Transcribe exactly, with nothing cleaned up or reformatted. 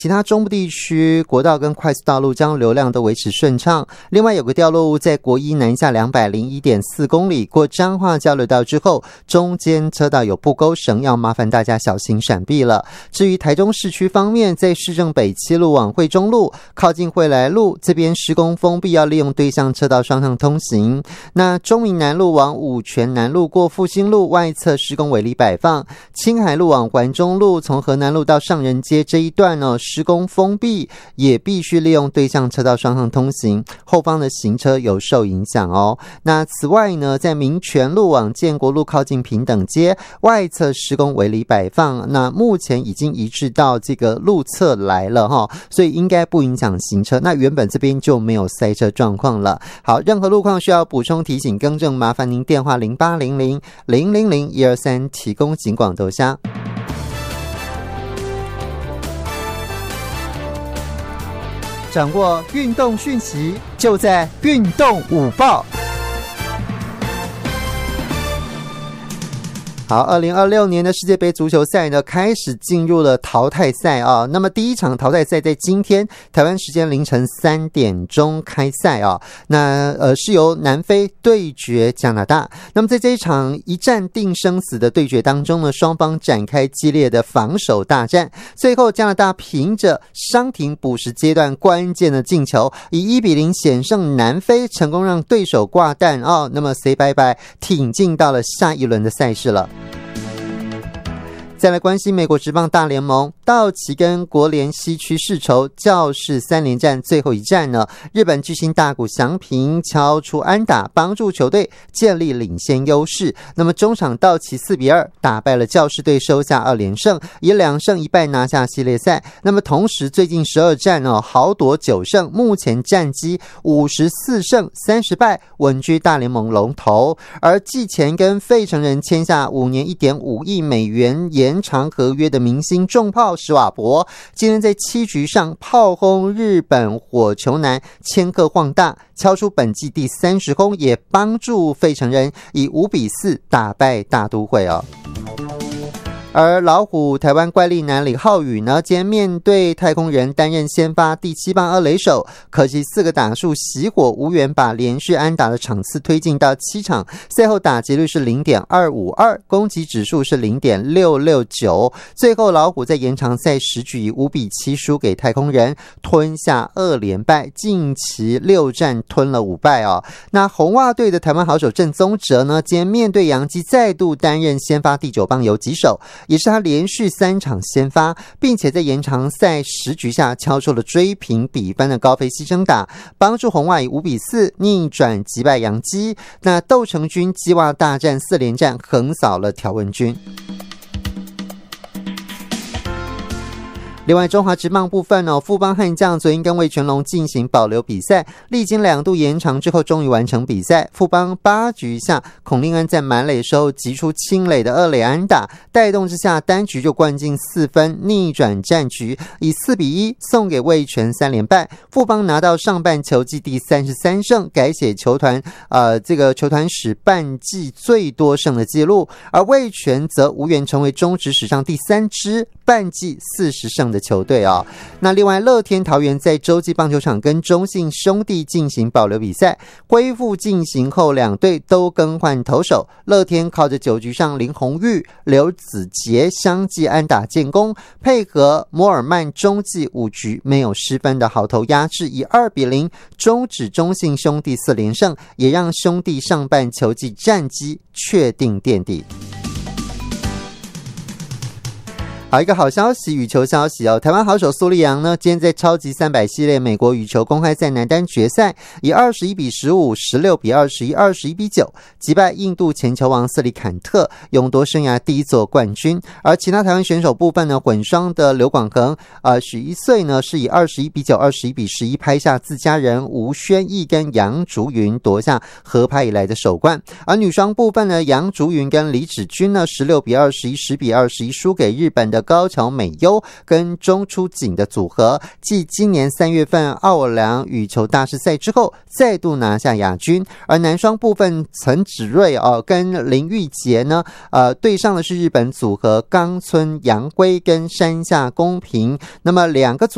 其他中部地区国道跟快速道路将流量都维持顺畅。另外有个掉落物在国一南下 两百零一点四公里，过彰化交流道之后，中间车道有不勾绳，要麻烦大家小心闪避了。至于台中市区方面，在市政北七路往惠中路靠近惠来路这边施工封闭，要利用对向车道双向通行。那中民南路往五权南路过复兴路外侧施工围篱摆放，青海路往环中路从河南路到上人街这一段呢、哦施工封闭，也必须利用对向车道双向通行，后方的行车有受影响哦。那此外呢，在民权路往建国路靠近平等街外侧施工围篱摆放，那目前已经移至到这个路侧来了哈、哦，所以应该不影响行车。那原本这边就没有塞车状况了。好，任何路况需要补充提醒更正，麻烦您电话零八零零零零零一二三提供警广豆虾。掌握运动讯息，就在运动午报。好，二零二六年的世界杯足球赛呢，开始进入了淘汰赛啊。那么第一场淘汰赛在今天台湾时间凌晨三点钟开赛啊。那呃是由南非对决加拿大。那么在这一场一战定生死的对决当中呢，双方展开激烈的防守大战。最后加拿大凭着伤停补时阶段关键的进球，以一比零险胜南非，成功让对手挂蛋啊。那么 say bye bye， 挺进到了下一轮的赛事了。再来关心美国职棒大联盟，道奇跟国联西区世仇教士三连战最后一战呢，日本巨星大谷翔平敲出安打，帮助球队建立领先优势。那么中场道奇四比二打败了教士队，收下二连胜，以两胜一败拿下系列赛。那么同时最近十二战哦，豪夺九胜，目前战绩五十四胜三十败，稳居大联盟龙头。而季前跟费城人签下五年一点五亿美元延长合约的明星重炮史瓦伯，今天在七局上炮轰日本火球男千贺晃大，敲出本季第三十轰，也帮助费城人以五比四打败大都会哦。而老虎台湾怪力男李浩宇呢，今天面对太空人担任先发第七棒二垒手，可惜四个打数熄火无缘把连续安打的场次推进到七场，赛后打击率是 零点二五二， 攻击指数是 零点六六九， 最后老虎在延长赛十局以五比七输给太空人，吞下二连败，近期六战吞了五败哦。那红袜队的台湾好手郑宗哲呢，今天面对洋基再度担任先发第九棒游击手，也是他连续三场先发，并且在延长赛十局下敲出了追平比分的高飞牺牲打，帮助红袜以五比四逆转击败洋基。那斗城军鸡袜大战四连战横扫了条纹军。另外中华职棒部分哦，富邦悍将昨天跟味全龙进行保留比赛，历经两度延长之后终于完成比赛。富邦八局下孔令恩在满垒时候击出清垒的二垒安打，带动之下单局就灌进四分，逆转战局，以四比一送给味全三连败。富邦拿到上半球季第三十三胜，改写球团呃这个球团史半季最多胜的记录，而味全则无缘成为中职史上第三支半季四十胜的球队啊、哦。那另外乐天桃园在洲际棒球场跟中信兄弟进行保留比赛，恢复进行后两队都更换投手，乐天靠着九局上林红玉、刘子杰相继安打建功，配合摩尔曼中继五局没有失分的好投压制，以二比零终止中信兄弟四连胜，也让兄弟上半球季战绩确定垫底。好，一个好消息，羽球消息哦。台湾好手苏立扬呢，今天在超级三百系列美国羽球公开赛男单决赛，以二十一比十五、十六比二十一、二十一比九击败印度前球王斯里坎特，勇夺生涯第一座冠军。而其他台湾选手部分呢，混双的刘广恒、呃许一岁呢，是以二十一比九、二十一比十一拍下自家人吴宣义跟杨竹云，夺下合拍以来的首冠。而女双部分呢，杨竹云跟李芷君呢，十六比二十一、十比二十一输给日本的高桥美优跟中出景的组合，继今年三月份奥尔良羽球大师赛之后，再度拿下亚军。而男双部分，陈芷睿哦跟林玉洁呢，呃对上的是日本组合冈村洋辉跟山下公平，那么两个组